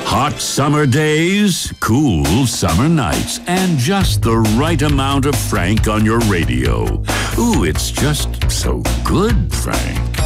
Hot summer days, cool summer nights, and just the right amount of Frank on your radio. Ooh, it's just so good, Frank.